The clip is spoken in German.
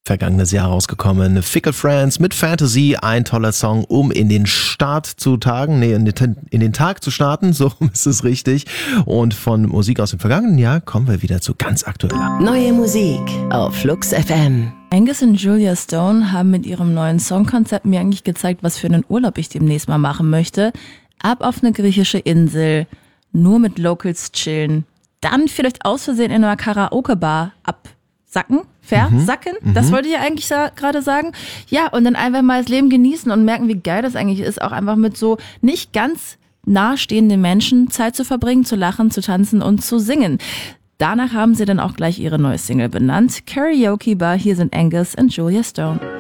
vergangenes Jahr rausgekommen. Fickle Friends mit Fantasy, ein toller Song, um in den in den Tag zu starten, so ist es richtig. Und von Musik aus dem vergangenen Jahr kommen wir wieder zu ganz aktueller. Neue Musik auf Flux FM. Angus und Julia Stone haben mit ihrem neuen Songkonzept mir eigentlich gezeigt, was für einen Urlaub ich demnächst mal machen möchte. Ab auf eine griechische Insel, nur mit Locals chillen, dann vielleicht aus Versehen in einer Karaoke-Bar absacken. Versacken, das wollte ich ja eigentlich gerade sagen. Ja, und dann einfach mal das Leben genießen und merken, wie geil das eigentlich ist, auch einfach mit so nicht ganz nahestehenden Menschen Zeit zu verbringen, zu lachen, zu tanzen und zu singen. Danach haben sie dann auch gleich ihre neue Single benannt. Karaoke Bar, hier sind Angus und Julia Stone.